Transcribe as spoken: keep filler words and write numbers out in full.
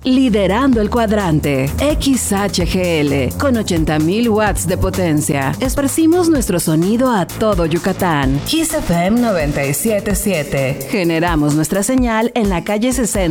liderando el cuadrante. X H G L, con ochenta mil watts de potencia. Esparcimos nuestro sonido a todo Yucatán. Kiss F M noventa y siete punto siete. Generamos nuestra señal en la calle sesenta